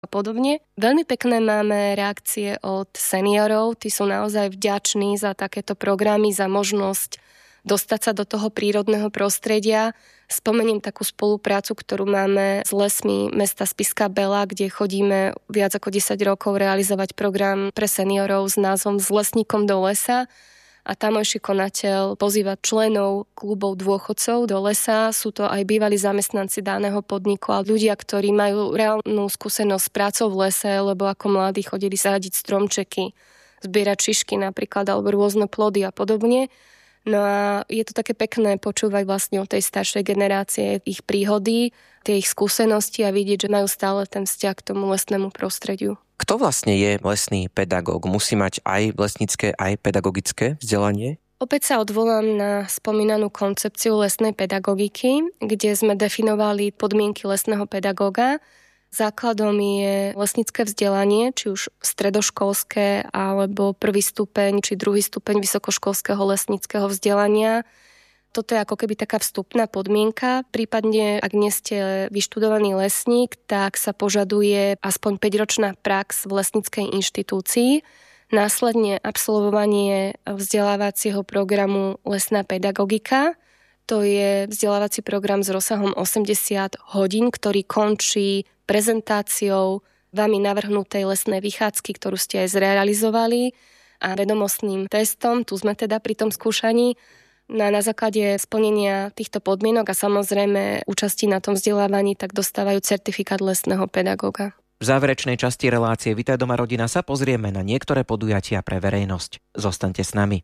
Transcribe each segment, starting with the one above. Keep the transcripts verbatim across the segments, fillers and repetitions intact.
a podobne. Veľmi pekné máme reakcie od seniorov, tí sú naozaj vďační za takéto programy, za možnosť dostať sa do toho prírodného prostredia. Spomeniem takú spoluprácu, ktorú máme s lesmi mesta Spišská Belá, kde chodíme viac ako desať rokov realizovať program pre seniorov s názvom S lesníkom do lesa. A tamojší konateľ pozýva členov klubov dôchodcov do lesa. Sú to aj bývalí zamestnanci daného podniku a ľudia, ktorí majú reálnu skúsenosť s prácou v lese, lebo ako mladí chodili sádiť stromčeky, zbierať šišky napríklad, alebo rôzne plody a podobne. No a je to také pekné počúvať vlastne od tej staršej generácie ich príhody, tie ich skúsenosti a vidieť, že majú stále ten vzťah k tomu lesnému prostrediu. Kto vlastne je lesný pedagóg? Musí mať aj lesnícke, aj pedagogické vzdelanie? Opäť sa odvolám na spomínanú koncepciu lesnej pedagogiky, kde sme definovali podmienky lesného pedagóga. Základom je lesnícke vzdelanie, či už stredoškolské, alebo prvý stupeň, či druhý stupeň vysokoškolského lesníckeho vzdelania. Toto je ako keby taká vstupná podmienka. Prípadne, ak nie ste vyštudovaný lesník, tak sa požaduje aspoň päťročná prax v lesníckej inštitúcii. Následne absolvovanie vzdelávacieho programu Lesná pedagogika. To je vzdelávací program s rozsahom osemdesiat hodín, ktorý končí prezentáciou vami navrhnutej lesnej vychádzky, ktorú ste aj zrealizovali, a vedomostným testom. Tu sme teda pri tom skúšaní. Na, na základe splnenia týchto podmienok a samozrejme účasti na tom vzdelávaní tak dostávajú certifikát lesného pedagóga. V záverečnej časti relácie Vitaj doma rodina sa pozrieme na niektoré podujatia pre verejnosť. Zostaňte s nami.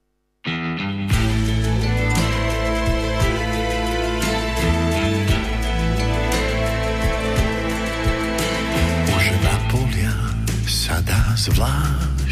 Už na polia sa dá zvládť